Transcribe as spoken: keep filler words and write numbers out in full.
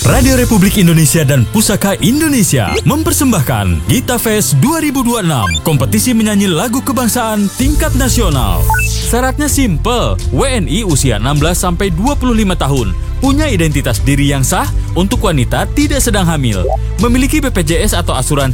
Radio Republik Indonesia dan Pusaka Indonesia mempersembahkan Gita Fest dua ribu dua puluh enam, kompetisi menyanyi lagu kebangsaan tingkat nasional. Syaratnya simple, W N I usia enam belas sampai dua puluh lima tahun, punya identitas diri yang sah, untuk wanita tidak sedang hamil, memiliki B P J S atau asuransi